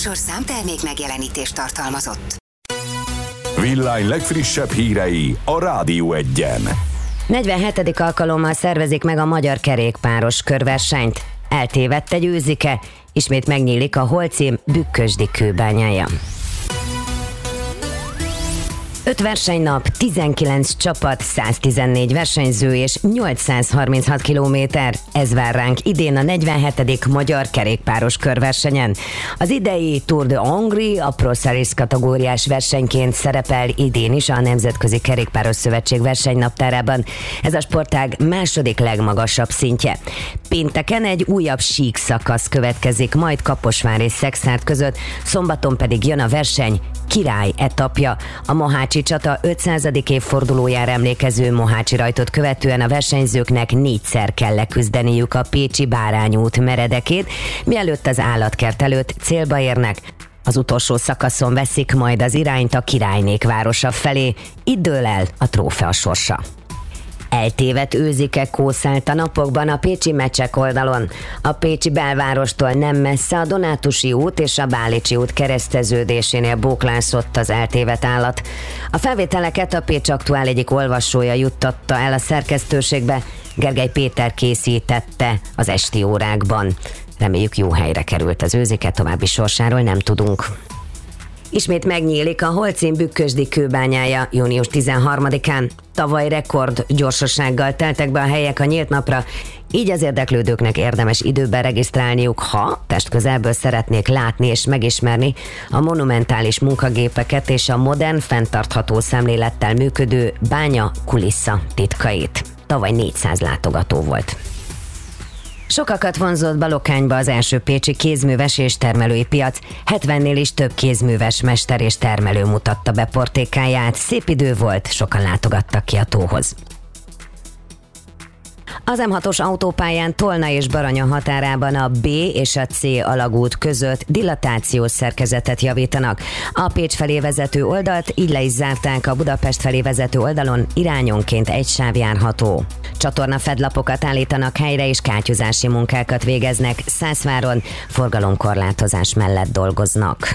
műsor számtermék megjelenítést tartalmazott. Villány legfrissebb hírei a Rádió Egyen. 47. alkalommal szervezik meg a magyar kerékpáros körversenyt. Eltévedt egy őzike, ismét megnyílik a holcím Bükkösdi kőbányája. 5 versenynap, 19 csapat, 114 versenyző és 836 kilométer. Ez vár ránk idén a 47. magyar kerékpáros körversenyen. Az idei Tour de Hongrie a Pro Series kategóriás versenyként szerepel idén is a Nemzetközi Kerékpáros Szövetség versenynaptárában. Ez a sportág második legmagasabb szintje. Pénteken egy újabb sík szakasz következik, majd Kaposvár és Szekszárd között, szombaton pedig jön a verseny király etapja. A Mohácsi csata 500. évfordulójára emlékező Mohácsi rajtot követően a versenyzőknek 4-szer kell leküzdeniük a pécsi Bárányút meredekét, mielőtt az állatkert előtt célba érnek. Az utolsó szakaszon veszik majd az irányt a királynék városa felé, itt dől el a trófea sorsa. Eltévedt őzike kószált a napokban a pécsi mecsek oldalon. A pécsi belvárostól nem messze a Donátusi út és a Bálicsi út kereszteződésénél bóklászott az eltévedt állat. A felvételeket a Pécs Aktuál egyik olvasója juttatta el a szerkesztőségbe, Gergely Péter készítette az esti órákban. Reméljük, jó helyre került az őzike, további sorsáról nem tudunk. Ismét megnyílik a holcím Bükkösdi kőbányája június 13-án. Tavaly rekord gyorsasággal teltek be a helyek a nyílt napra, így az érdeklődőknek érdemes időben regisztrálniuk, ha testközelből szeretnék látni és megismerni a monumentális munkagépeket és a modern, fenntartható szemlélettel működő bánya kulissza titkait. Tavaly 400 látogató volt. Sokakat vonzott Balokányba az első pécsi kézműves és termelői piac. 70-nél is több kézműves mester és termelő mutatta be portékáját. Szép idő volt, sokan látogattak ki a tóhoz. Az M6-os autópályán Tolna és Baranya határában a B és a C alagút között dilatációs szerkezetet javítanak. A Pécs felé vezető oldalt így le is zárták, a Budapest felé vezető oldalon irányonként egy sáv járható. Csatornafedlapokat állítanak helyre és kátyúzási munkákat végeznek. Szászváron forgalomkorlátozás mellett dolgoznak.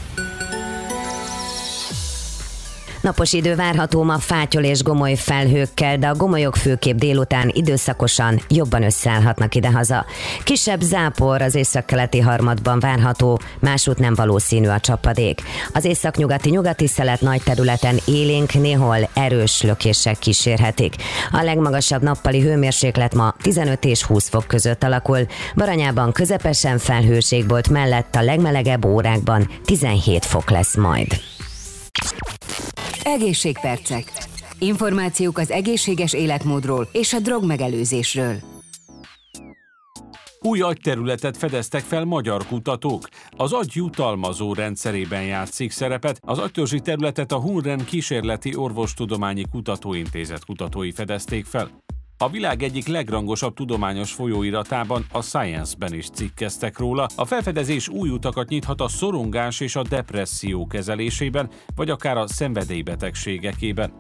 Napos idő várható ma fátyol és gomoly felhőkkel, de a gomolyok főképp délután időszakosan jobban összeállhatnak idehaza. Kisebb zápor az északkeleti harmadban várható, másút nem valószínű a csapadék. Az északnyugati szelet nagy területen élénk, néhol erős lökések kísérhetik. A legmagasabb nappali hőmérséklet ma 15 és 20 fok között alakul, Baranyában közepesen felhős égbolt mellett a legmelegebb órákban 17 fok lesz majd. Egészségpercek. Információk az egészséges életmódról és a drogmegelőzésről. Új agyterületet fedeztek fel magyar kutatók. Az agy jutalmazó rendszerében játszik szerepet. Az agytörzsi területet a Hunren Kísérleti Orvostudományi Kutatóintézet kutatói fedezték fel. A világ egyik legrangosabb tudományos folyóiratában, a Science-ben is cikkeztek róla. A felfedezés új utakat nyithat a szorongás és a depresszió kezelésében, vagy akár a szenvedélybetegségekében.